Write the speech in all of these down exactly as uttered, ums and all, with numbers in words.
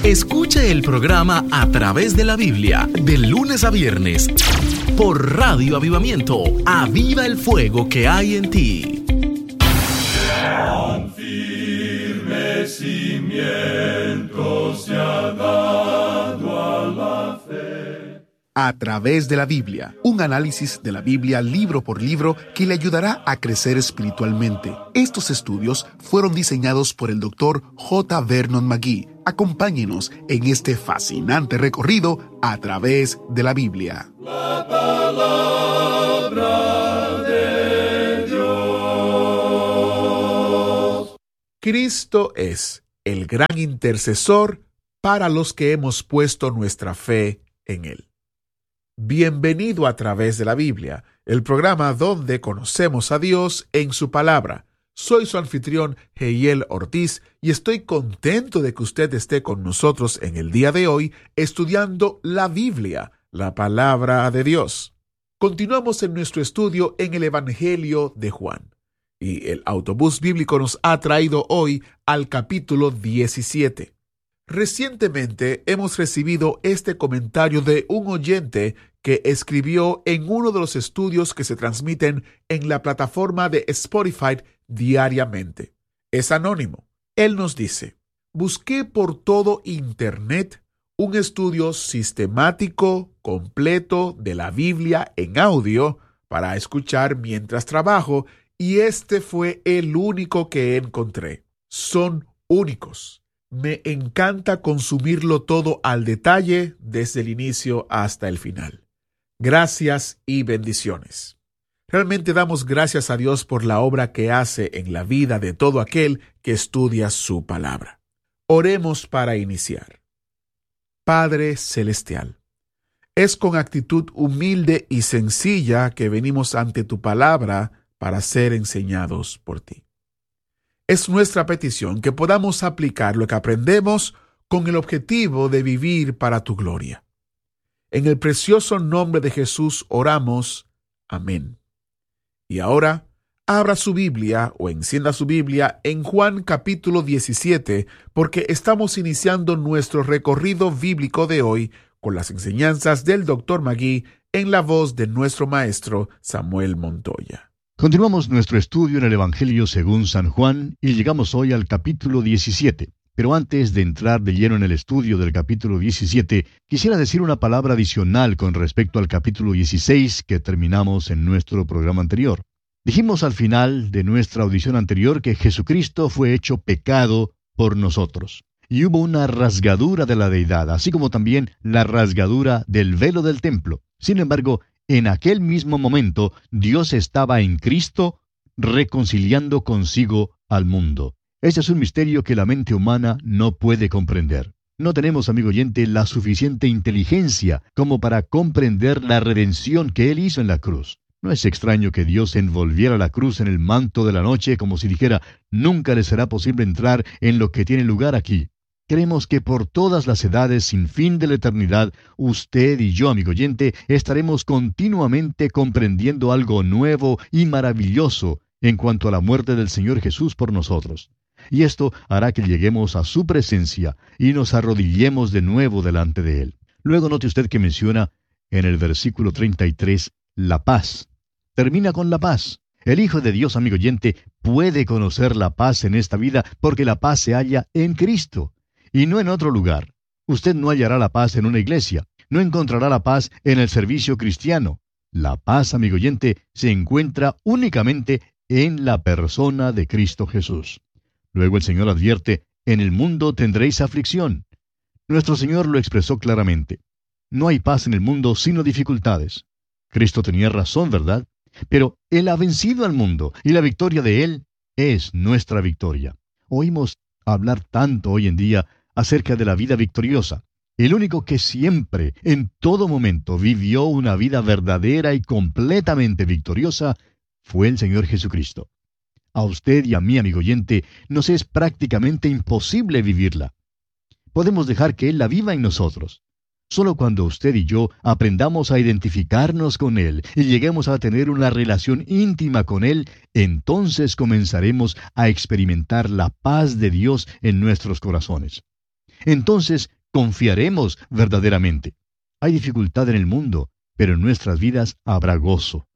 Escuche el programa A Través de la Biblia, de lunes a viernes, por Radio Avivamiento. Aviva el fuego que hay en ti. Tan firme cimiento se ha dado a la fe. A Través de la Biblia, un análisis de la Biblia libro por libro que le ayudará a crecer espiritualmente. Estos estudios fueron diseñados por el doctor J. Vernon McGee. Acompáñenos en este fascinante recorrido a través de la Biblia. La palabra de Dios. Cristo es el gran intercesor para los que hemos puesto nuestra fe en Él. Bienvenido a Través de la Biblia, el programa donde conocemos a Dios en su palabra. Soy su anfitrión, Heiel Ortiz, y estoy contento de que usted esté con nosotros en el día de hoy estudiando la Biblia, la palabra de Dios. Continuamos en nuestro estudio en el Evangelio de Juan, y el autobús bíblico nos ha traído hoy al capítulo diecisiete. Recientemente hemos recibido este comentario de un oyente que escribió en uno de los estudios que se transmiten en la plataforma de Spotify diariamente. Es anónimo. Él nos dice: busqué por todo Internet un estudio sistemático, completo de la Biblia en audio para escuchar mientras trabajo, y este fue el único que encontré. Son únicos. Me encanta consumirlo todo al detalle desde el inicio hasta el final. Gracias y bendiciones. Realmente damos gracias a Dios por la obra que hace en la vida de todo aquel que estudia su palabra. Oremos para iniciar. Padre Celestial, es con actitud humilde y sencilla que venimos ante tu palabra para ser enseñados por ti. Es nuestra petición que podamos aplicar lo que aprendemos con el objetivo de vivir para tu gloria. En el precioso nombre de Jesús oramos. Amén. Y ahora, abra su Biblia o encienda su Biblia en Juan capítulo diecisiete, porque estamos iniciando nuestro recorrido bíblico de hoy con las enseñanzas del doctor McGee en la voz de nuestro maestro Samuel Montoya. Continuamos nuestro estudio en el Evangelio según San Juan y llegamos hoy al capítulo diecisiete. Pero antes de entrar de lleno en el estudio del capítulo diecisiete, quisiera decir una palabra adicional con respecto al capítulo dieciséis que terminamos en nuestro programa anterior. Dijimos al final de nuestra audición anterior que Jesucristo fue hecho pecado por nosotros. Y hubo una rasgadura de la deidad, así como también la rasgadura del velo del templo. Sin embargo, en aquel mismo momento, Dios estaba en Cristo reconciliando consigo al mundo. Ese es un misterio que la mente humana no puede comprender. No tenemos, amigo oyente, la suficiente inteligencia como para comprender la redención que Él hizo en la cruz. No es extraño que Dios envolviera la cruz en el manto de la noche como si dijera: nunca le será posible entrar en lo que tiene lugar aquí. Creemos que por todas las edades sin fin de la eternidad, usted y yo, amigo oyente, estaremos continuamente comprendiendo algo nuevo y maravilloso en cuanto a la muerte del Señor Jesús por nosotros. Y esto hará que lleguemos a su presencia y nos arrodillemos de nuevo delante de Él. Luego note usted que menciona en el versículo treinta y tres la paz. Termina con la paz. El Hijo de Dios, amigo oyente, puede conocer la paz en esta vida porque la paz se halla en Cristo. Y no en otro lugar. Usted no hallará la paz en una iglesia. No encontrará la paz en el servicio cristiano. La paz, amigo oyente, se encuentra únicamente en la persona de Cristo Jesús. Luego el Señor advierte: en el mundo tendréis aflicción. Nuestro Señor lo expresó claramente. No hay paz en el mundo sino dificultades. Cristo tenía razón, ¿verdad? Pero Él ha vencido al mundo, y la victoria de Él es nuestra victoria. Oímos hablar tanto hoy en día acerca de la vida victoriosa. El único que siempre, en todo momento, vivió una vida verdadera y completamente victoriosa fue el Señor Jesucristo. A usted y a mí, amigo oyente, nos es prácticamente imposible vivirla. Podemos dejar que Él la viva en nosotros. Solo cuando usted y yo aprendamos a identificarnos con Él y lleguemos a tener una relación íntima con Él, entonces comenzaremos a experimentar la paz de Dios en nuestros corazones. Entonces confiaremos verdaderamente. Hay dificultad en el mundo, pero en nuestras vidas habrá gozo,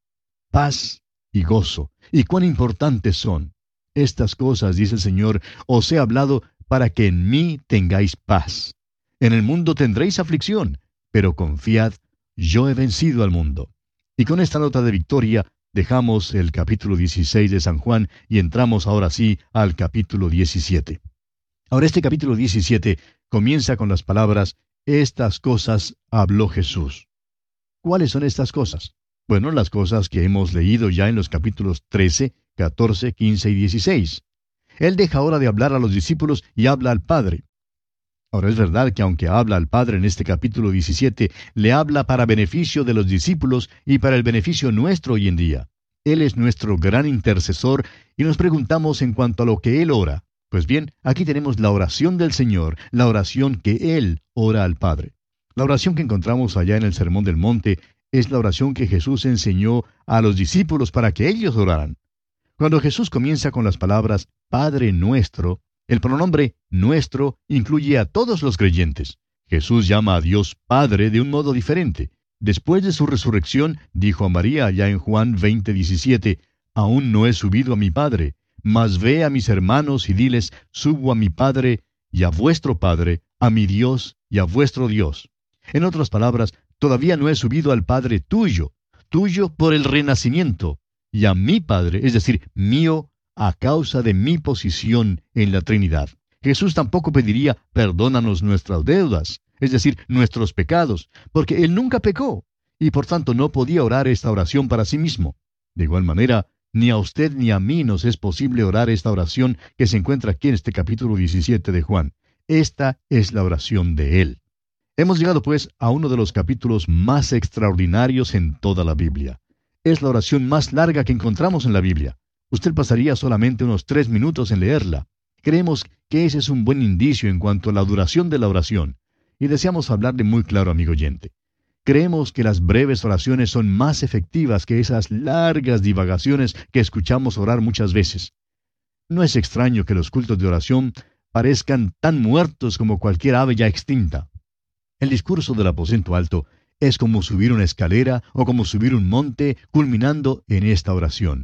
paz y gozo. ¿Y cuán importantes son? Estas cosas, dice el Señor, os he hablado para que en mí tengáis paz. En el mundo tendréis aflicción, pero confiad, yo he vencido al mundo. Y con esta nota de victoria dejamos el capítulo dieciséis de San Juan y entramos ahora sí al capítulo diecisiete. Ahora este capítulo diecisiete comienza con las palabras, estas cosas habló Jesús. ¿Cuáles son estas cosas? Bueno, las cosas que hemos leído ya en los capítulos trece, catorce, quince y dieciséis. Él deja ahora de hablar a los discípulos y habla al Padre. Ahora es verdad que aunque habla al Padre en este capítulo diecisiete, le habla para beneficio de los discípulos y para el beneficio nuestro hoy en día. Él es nuestro gran intercesor y nos preguntamos en cuanto a lo que Él ora. Pues bien, aquí tenemos la oración del Señor, la oración que Él ora al Padre. La oración que encontramos allá en el Sermón del Monte es la oración que Jesús enseñó a los discípulos para que ellos oraran. Cuando Jesús comienza con las palabras Padre nuestro, el pronombre nuestro incluye a todos los creyentes. Jesús llama a Dios Padre de un modo diferente. Después de su resurrección, dijo a María allá en Juan veinte diecisiete, aún no he subido a mi Padre, mas ve a mis hermanos y diles, subo a mi Padre y a vuestro Padre, a mi Dios y a vuestro Dios. En otras palabras, todavía no he subido al Padre tuyo, tuyo por el renacimiento, y a mi Padre, es decir, mío, a causa de mi posición en la Trinidad. Jesús tampoco pediría, perdónanos nuestras deudas, es decir, nuestros pecados, porque Él nunca pecó, y por tanto no podía orar esta oración para sí mismo. De igual manera, ni a usted ni a mí nos es posible orar esta oración que se encuentra aquí en este capítulo diecisiete de Juan. Esta es la oración de Él. Hemos llegado pues a uno de los capítulos más extraordinarios en toda la Biblia. Es la oración más larga que encontramos en la Biblia. Usted pasaría solamente unos tres minutos en leerla. Creemos que ese es un buen indicio en cuanto a la duración de la oración, y deseamos hablarle muy claro, amigo oyente. Creemos que las breves oraciones son más efectivas que esas largas divagaciones que escuchamos orar muchas veces. No es extraño que los cultos de oración parezcan tan muertos como cualquier ave ya extinta. El discurso del aposento alto es como subir una escalera o como subir un monte, culminando en esta oración.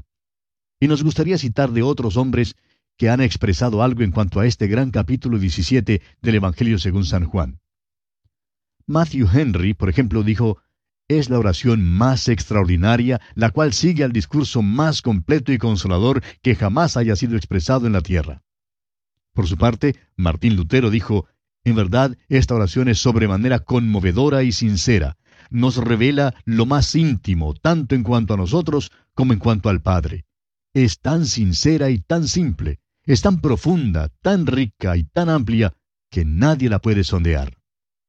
Y nos gustaría citar de otros hombres que han expresado algo en cuanto a este gran capítulo diecisiete del Evangelio según San Juan. Matthew Henry, por ejemplo, dijo, es la oración más extraordinaria, la cual sigue al discurso más completo y consolador que jamás haya sido expresado en la tierra. Por su parte, Martín Lutero dijo, en verdad, esta oración es sobremanera conmovedora y sincera. Nos revela lo más íntimo, tanto en cuanto a nosotros como en cuanto al Padre. Es tan sincera y tan simple, es tan profunda, tan rica y tan amplia, que nadie la puede sondear.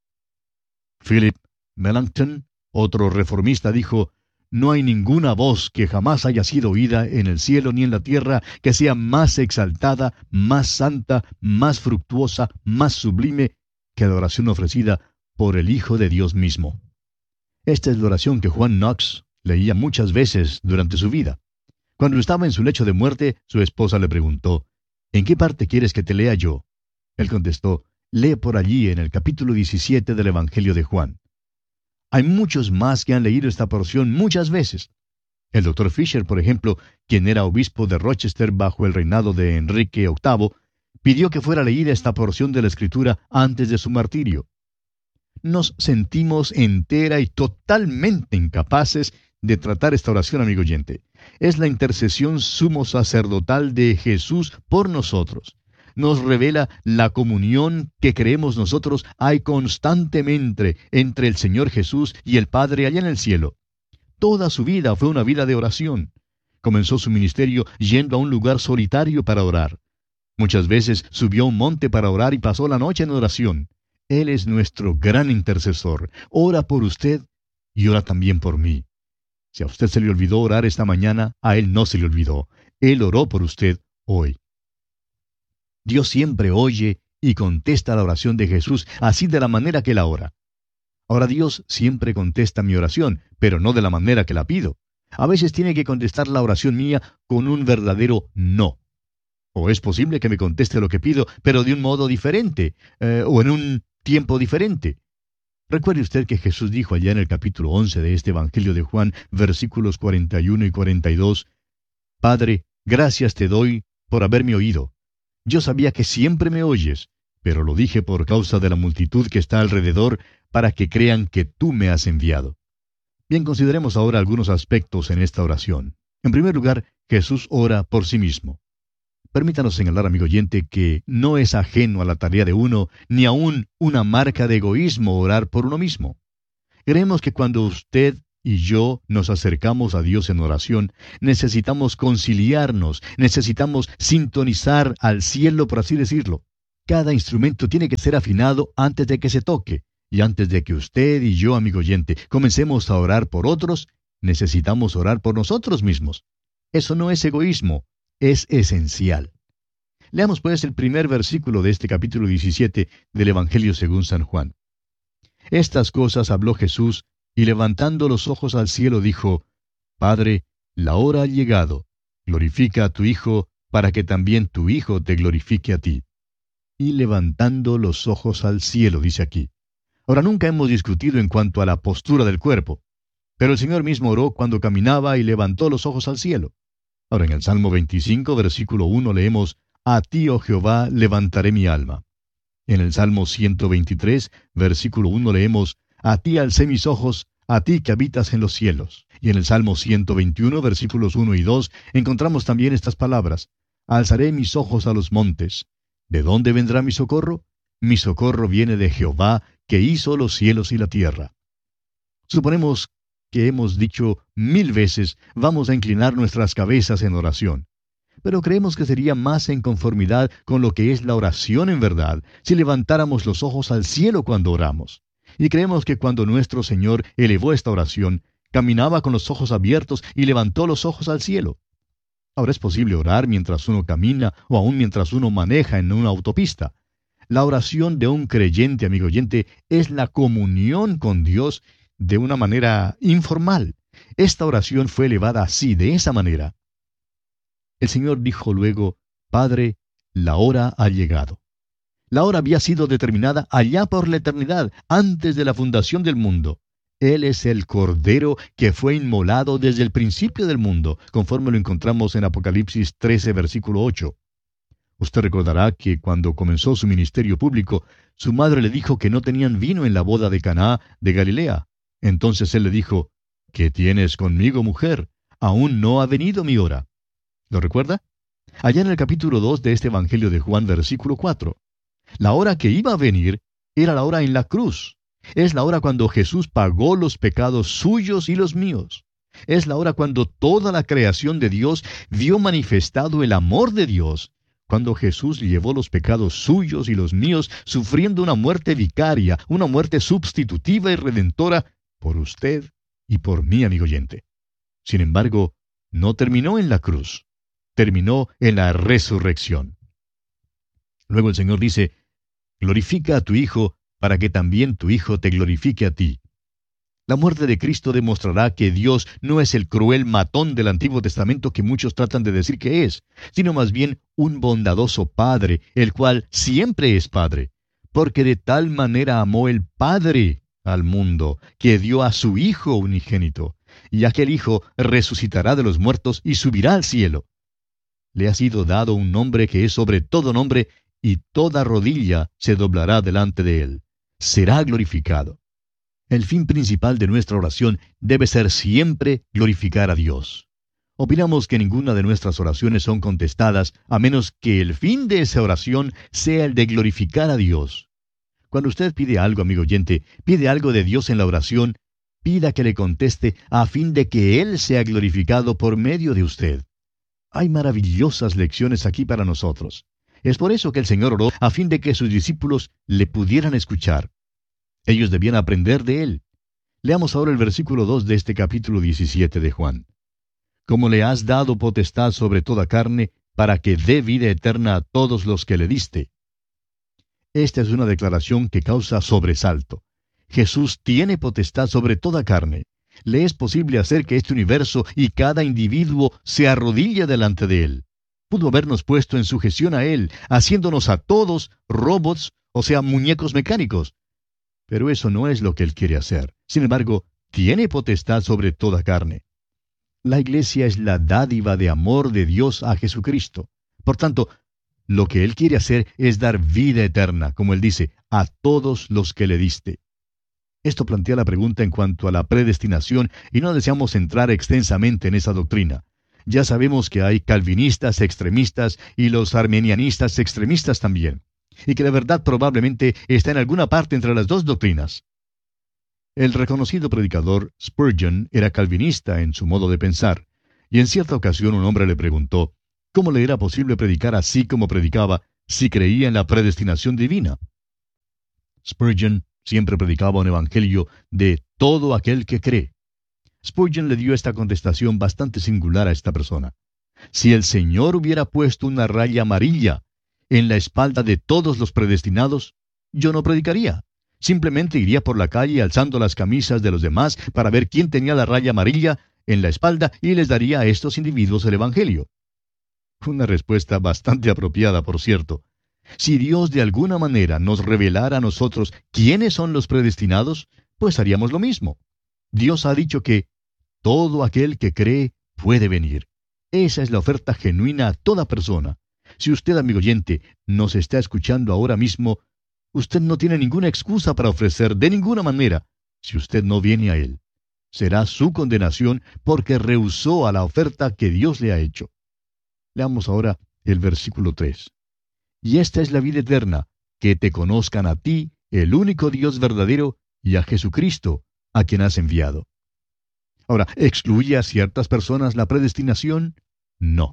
Philip Melanchthon, otro reformista, dijo, no hay ninguna voz que jamás haya sido oída en el cielo ni en la tierra que sea más exaltada, más santa, más fructuosa, más sublime que la oración ofrecida por el Hijo de Dios mismo. Esta es la oración que Juan Knox leía muchas veces durante su vida. Cuando estaba en su lecho de muerte, su esposa le preguntó, ¿en qué parte quieres que te lea yo? Él contestó, lee por allí en el capítulo diecisiete del Evangelio de Juan. Hay muchos más que han leído esta porción muchas veces. El doctor Fisher, por ejemplo, quien era obispo de Rochester bajo el reinado de Enrique octavo, pidió que fuera leída esta porción de la Escritura antes de su martirio. Nos sentimos entera y totalmente incapaces de tratar esta oración, amigo oyente. Es la intercesión sumo sacerdotal de Jesús por nosotros. Nos revela la comunión que creemos nosotros hay constantemente entre el Señor Jesús y el Padre allá en el cielo. Toda su vida fue una vida de oración. Comenzó su ministerio yendo a un lugar solitario para orar. Muchas veces subió a un monte para orar y pasó la noche en oración. Él es nuestro gran intercesor. Ora por usted y ora también por mí. Si a usted se le olvidó orar esta mañana, a Él no se le olvidó. Él oró por usted hoy. Dios siempre oye y contesta la oración de Jesús, así de la manera que la ora. Ahora Dios siempre contesta mi oración, pero no de la manera que la pido. A veces tiene que contestar la oración mía con un verdadero no. O es posible que me conteste lo que pido, pero de un modo diferente, eh, o en un tiempo diferente. Recuerde usted que Jesús dijo allá en el capítulo once de este Evangelio de Juan, versículos cuarenta y uno y cuarenta y dos, Padre, gracias te doy por haberme oído. Yo sabía que siempre me oyes, pero lo dije por causa de la multitud que está alrededor, para que crean que tú me has enviado. Bien, consideremos ahora algunos aspectos en esta oración. En primer lugar, Jesús ora por sí mismo. Permítanos señalar, amigo oyente, que no es ajeno a la tarea de uno, ni aún una marca de egoísmo orar por uno mismo. Creemos que cuando usted y yo nos acercamos a Dios en oración, necesitamos conciliarnos, necesitamos sintonizar al cielo, por así decirlo. Cada instrumento tiene que ser afinado antes de que se toque. Y antes de que usted y yo, amigo oyente, comencemos a orar por otros, necesitamos orar por nosotros mismos. Eso no es egoísmo, es esencial. Leamos pues el primer versículo de este capítulo diecisiete del Evangelio según San Juan. Estas cosas habló Jesús, y levantando los ojos al cielo dijo, Padre, la hora ha llegado, glorifica a tu Hijo, para que también tu Hijo te glorifique a ti. Y levantando los ojos al cielo, dice aquí. Ahora, nunca hemos discutido en cuanto a la postura del cuerpo, pero el Señor mismo oró cuando caminaba y levantó los ojos al cielo. Ahora, en el Salmo veinticinco, versículo uno, leemos, A ti, oh Jehová, levantaré mi alma. En el Salmo ciento veintitrés, versículo uno, leemos, A ti alcé mis ojos, a ti que habitas en los cielos. Y en el Salmo ciento veintiuno, versículos uno y dos, encontramos también estas palabras, Alzaré mis ojos a los montes. ¿De dónde vendrá mi socorro? Mi socorro viene de Jehová, que hizo los cielos y la tierra. Suponemos que hemos dicho mil veces, vamos a inclinar nuestras cabezas en oración. Pero creemos que sería más en conformidad con lo que es la oración en verdad, si levantáramos los ojos al cielo cuando oramos. Y creemos que cuando nuestro Señor elevó esta oración, caminaba con los ojos abiertos y levantó los ojos al cielo. Ahora es posible orar mientras uno camina o aún mientras uno maneja en una autopista. La oración de un creyente, amigo oyente, es la comunión con Dios de una manera informal. Esta oración fue elevada así, de esa manera. El Señor dijo luego, Padre, la hora ha llegado. La hora había sido determinada allá por la eternidad, antes de la fundación del mundo. Él es el Cordero que fue inmolado desde el principio del mundo, conforme lo encontramos en Apocalipsis trece, versículo ocho. Usted recordará que cuando comenzó su ministerio público, su madre le dijo que no tenían vino en la boda de Caná de Galilea. Entonces él le dijo, ¿qué tienes conmigo, mujer? Aún no ha venido mi hora. ¿Lo recuerda? Allá en el capítulo dos de este Evangelio de Juan, versículo cuatro. La hora que iba a venir era la hora en la cruz. Es la hora cuando Jesús pagó los pecados suyos y los míos. Es la hora cuando toda la creación de Dios vio manifestado el amor de Dios, cuando Jesús llevó los pecados suyos y los míos, sufriendo una muerte vicaria, una muerte sustitutiva y redentora, por usted y por mí, amigo oyente. Sin embargo, no terminó en la cruz, terminó en la resurrección. Luego el Señor dice, glorifica a tu Hijo, para que también tu Hijo te glorifique a ti. La muerte de Cristo demostrará que Dios no es el cruel matón del Antiguo Testamento que muchos tratan de decir que es, sino más bien un bondadoso Padre, el cual siempre es Padre, porque de tal manera amó el Padre al mundo, que dio a su Hijo unigénito, y aquel Hijo resucitará de los muertos y subirá al cielo. Le ha sido dado un nombre que es sobre todo nombre, y toda rodilla se doblará delante de él. Será glorificado. El fin principal de nuestra oración debe ser siempre glorificar a Dios. Opinamos que ninguna de nuestras oraciones son contestadas a menos que el fin de esa oración sea el de glorificar a Dios. Cuando usted pide algo, amigo oyente, pide algo de Dios en la oración, pida que le conteste a fin de que Él sea glorificado por medio de usted. Hay maravillosas lecciones aquí para nosotros. Es por eso que el Señor oró a fin de que sus discípulos le pudieran escuchar. Ellos debían aprender de Él. Leamos ahora el versículo dos de este capítulo diecisiete de Juan. Como le has dado potestad sobre toda carne, para que dé vida eterna a todos los que le diste. Esta es una declaración que causa sobresalto. Jesús tiene potestad sobre toda carne. Le es posible hacer que este universo y cada individuo se arrodille delante de Él. Pudo habernos puesto en sujeción a Él, haciéndonos a todos robots o sea, muñecos mecánicos. Pero eso no es lo que Él quiere hacer. Sin embargo, tiene potestad sobre toda carne. La iglesia es la dádiva de amor de Dios a Jesucristo. Por tanto, lo que Él quiere hacer es dar vida eterna, como Él dice, a todos los que le diste. Esto plantea la pregunta en cuanto a la predestinación y no deseamos entrar extensamente en esa doctrina. Ya sabemos que hay calvinistas extremistas y los armenianistas extremistas también, y que la verdad probablemente está en alguna parte entre las dos doctrinas. El reconocido predicador Spurgeon era calvinista en su modo de pensar, y en cierta ocasión un hombre le preguntó cómo le era posible predicar así como predicaba si creía en la predestinación divina. Spurgeon siempre predicaba un evangelio de todo aquel que cree. Spurgeon le dio esta contestación bastante singular a esta persona. Si el Señor hubiera puesto una raya amarilla en la espalda de todos los predestinados, yo no predicaría. Simplemente iría por la calle alzando las camisas de los demás para ver quién tenía la raya amarilla en la espalda y les daría a estos individuos el evangelio. Una respuesta bastante apropiada, por cierto. Si Dios de alguna manera nos revelara a nosotros quiénes son los predestinados, pues haríamos lo mismo. Dios ha dicho que todo aquel que cree puede venir. Esa es la oferta genuina a toda persona. Si usted, amigo oyente, nos está escuchando ahora mismo, usted no tiene ninguna excusa para ofrecer de ninguna manera si usted no viene a Él. Será su condenación porque rehusó a la oferta que Dios le ha hecho. Leamos ahora el versículo tres. Y esta es la vida eterna, que te conozcan a ti, el único Dios verdadero, y a Jesucristo, a quien has enviado. Ahora, ¿excluye a ciertas personas la predestinación? No.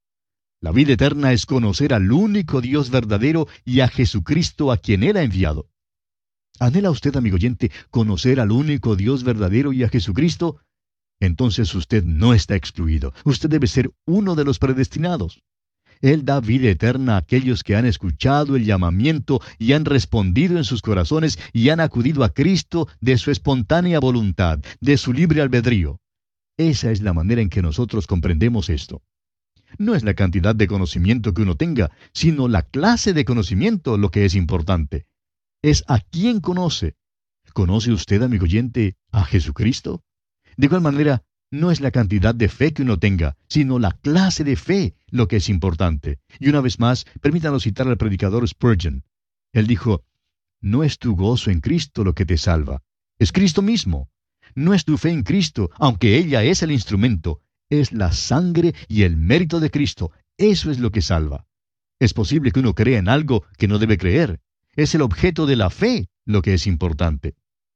La vida eterna es conocer al único Dios verdadero y a Jesucristo a quien Él ha enviado. ¿Anhela usted, amigo oyente, conocer al único Dios verdadero y a Jesucristo? Entonces usted no está excluido. Usted debe ser uno de los predestinados. Él da vida eterna a aquellos que han escuchado el llamamiento y han respondido en sus corazones y han acudido a Cristo de su espontánea voluntad, de su libre albedrío. Esa es la manera en que nosotros comprendemos esto. No es la cantidad de conocimiento que uno tenga, sino la clase de conocimiento lo que es importante. Es a quién conoce. ¿Conoce usted, amigo oyente, a Jesucristo? De igual manera, no es la cantidad de fe que uno tenga, sino la clase de fe lo que es importante. Y una vez más, permítanos citar al predicador Spurgeon. Él dijo, no es tu gozo en Cristo lo que te salva, es Cristo mismo. No es tu fe en Cristo, aunque ella es el instrumento, es la sangre y el mérito de Cristo. Eso es lo que salva. Es posible que uno crea en algo que no debe creer. Es el objeto de la fe lo que es importante.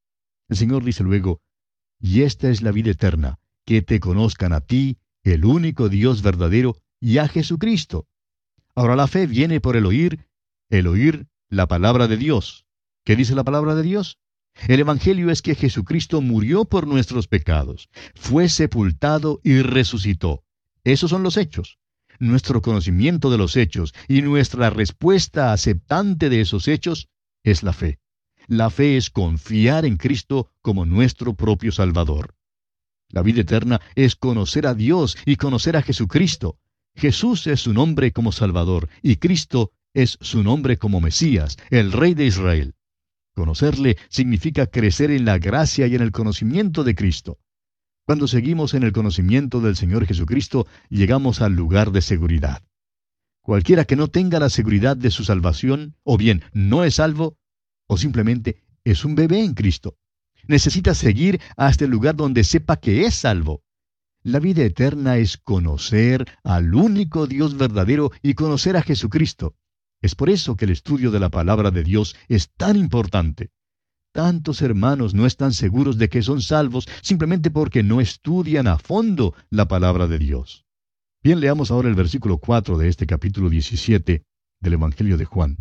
El Señor dice luego, y esta es la vida eterna, que te conozcan a ti, el único Dios verdadero, y a Jesucristo. Ahora la fe viene por el oír, el oír la palabra de Dios. ¿Qué dice la palabra de Dios? El Evangelio es que Jesucristo murió por nuestros pecados, fue sepultado y resucitó. Esos son los hechos. Nuestro conocimiento de los hechos y nuestra respuesta aceptante de esos hechos es la fe. La fe es confiar en Cristo como nuestro propio Salvador. La vida eterna es conocer a Dios y conocer a Jesucristo. Jesús es su nombre como Salvador y Cristo es su nombre como Mesías, el Rey de Israel. Conocerle significa crecer en la gracia y en el conocimiento de Cristo. Cuando seguimos en el conocimiento del Señor Jesucristo, llegamos al lugar de seguridad. Cualquiera que no tenga la seguridad de su salvación, o bien no es salvo, o simplemente es un bebé en Cristo. Necesita seguir hasta el lugar donde sepa que es salvo. La vida eterna es conocer al único Dios verdadero y conocer a Jesucristo. Es por eso que el estudio de la palabra de Dios es tan importante. Tantos hermanos no están seguros de que son salvos simplemente porque no estudian a fondo la palabra de Dios. Bien, leamos ahora el versículo cuatro de este capítulo diecisiete del Evangelio de Juan.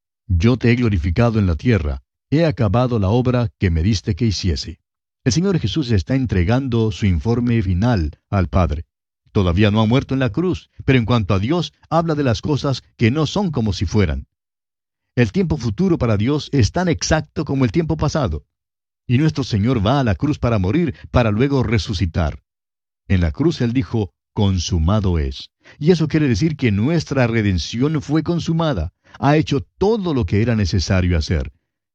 Yo te he glorificado en la tierra, he acabado la obra que me diste que hiciese. El Señor Jesús está entregando su informe final al Padre. Todavía no ha muerto en la cruz, pero en cuanto a Dios, habla de las cosas que no son como si fueran. El tiempo futuro para Dios es tan exacto como el tiempo pasado. Y nuestro Señor va a la cruz para morir, para luego resucitar. En la cruz Él dijo, consumado es. Y eso quiere decir que nuestra redención fue consumada. Ha hecho todo lo que era necesario hacer.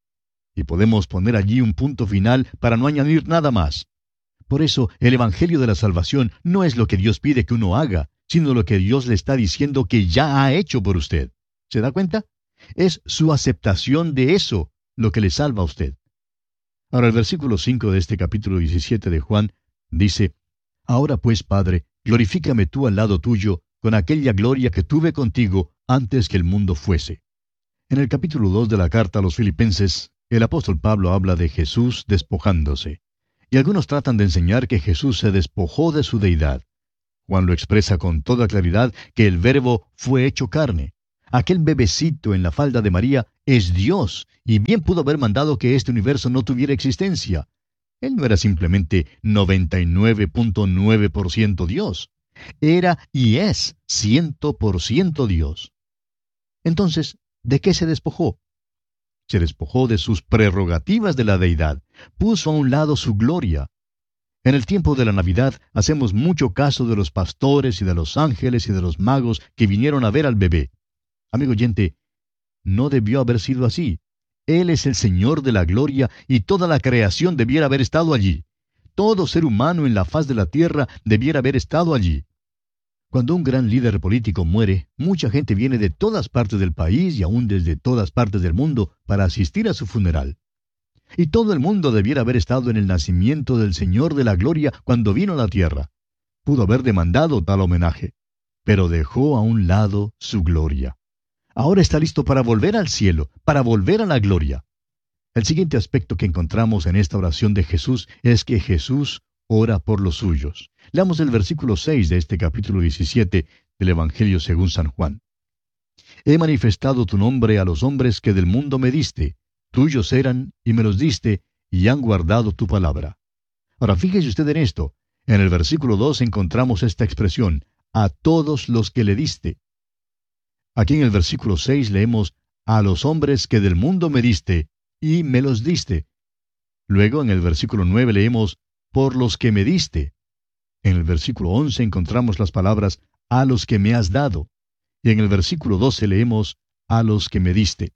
Y podemos poner allí un punto final para no añadir nada más. Por eso, el Evangelio de la Salvación no es lo que Dios pide que uno haga, sino lo que Dios le está diciendo que ya ha hecho por usted. ¿Se da cuenta? Es su aceptación de eso lo que le salva a usted. Ahora el versículo cinco de este capítulo diecisiete de Juan dice, Ahora pues, Padre, glorifícame tú al lado tuyo con aquella gloria que tuve contigo antes que el mundo fuese. En el capítulo dos de la carta a los Filipenses, el apóstol Pablo habla de Jesús despojándose. Y algunos tratan de enseñar que Jesús se despojó de su deidad. Juan lo expresa con toda claridad que el Verbo fue hecho carne. Aquel bebecito en la falda de María es Dios, y bien pudo haber mandado que este universo no tuviera existencia. Él no era simplemente noventa y nueve punto nueve por ciento Dios. Era y es cien por ciento Dios. Entonces, ¿de qué se despojó? Se despojó de sus prerrogativas de la deidad. Puso a un lado su gloria. En el tiempo de la Navidad hacemos mucho caso de los pastores y de los ángeles y de los magos que vinieron a ver al bebé. Amigo oyente, no debió haber sido así. Él es el Señor de la gloria y toda la creación debiera haber estado allí. Todo ser humano en la faz de la tierra debiera haber estado allí. Cuando un gran líder político muere, mucha gente viene de todas partes del país y aún desde todas partes del mundo para asistir a su funeral. Y todo el mundo debiera haber estado en el nacimiento del Señor de la gloria cuando vino a la tierra. Pudo haber demandado tal homenaje, pero dejó a un lado su gloria. Ahora está listo para volver al cielo, para volver a la gloria. El siguiente aspecto que encontramos en esta oración de Jesús es que Jesús ora por los suyos. Leamos el versículo seis de este capítulo diecisiete del Evangelio según San Juan. He manifestado tu nombre a los hombres que del mundo me diste. Tuyos eran, y me los diste, y han guardado tu palabra. Ahora fíjese usted en esto. En el versículo dos encontramos esta expresión, a todos los que le diste. Aquí en el versículo seis leemos, a los hombres que del mundo me diste, y me los diste. Luego en el versículo nueve leemos, por los que me diste. En el versículo once encontramos las palabras, a los que me has dado. Y en el versículo doce leemos, a los que me diste.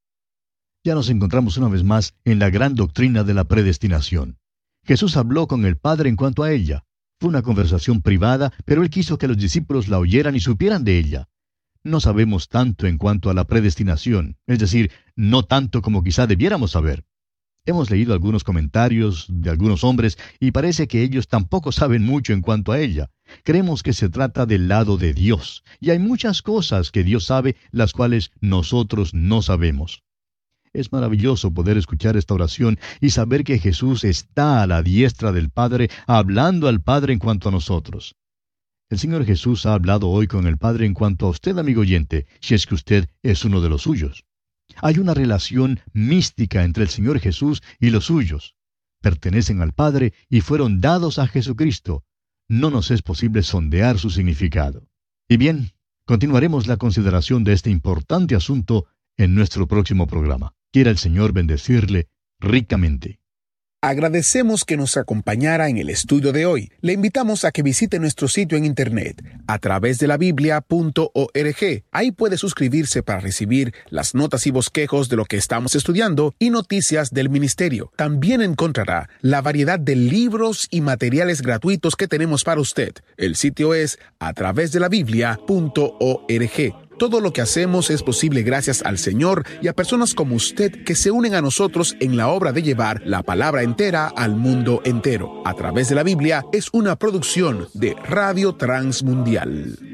Ya nos encontramos una vez más en la gran doctrina de la predestinación. Jesús habló con el Padre en cuanto a ella. Fue una conversación privada, pero Él quiso que los discípulos la oyeran y supieran de ella. No sabemos tanto en cuanto a la predestinación, es decir, no tanto como quizá debiéramos saber. Hemos leído algunos comentarios de algunos hombres y parece que ellos tampoco saben mucho en cuanto a ella. Creemos que se trata del lado de Dios, y hay muchas cosas que Dios sabe, las cuales nosotros no sabemos. Es maravilloso poder escuchar esta oración y saber que Jesús está a la diestra del Padre, hablando al Padre en cuanto a nosotros. El Señor Jesús ha hablado hoy con el Padre en cuanto a usted, amigo oyente, si es que usted es uno de los suyos. Hay una relación mística entre el Señor Jesús y los suyos. Pertenecen al Padre y fueron dados a Jesucristo. No nos es posible sondear su significado. Y bien, continuaremos la consideración de este importante asunto en nuestro próximo programa. Quiera el Señor bendecirle ricamente. Agradecemos que nos acompañara en el estudio de hoy. Le invitamos a que visite nuestro sitio en internet a través de la biblia punto org. Ahí puede suscribirse para recibir las notas y bosquejos de lo que estamos estudiando y noticias del ministerio. También encontrará la variedad de libros y materiales gratuitos que tenemos para usted. El sitio es a través de la biblia punto org. Todo lo que hacemos es posible gracias al Señor y a personas como usted que se unen a nosotros en la obra de llevar la palabra entera al mundo entero. A través de la Biblia es una producción de Radio Transmundial.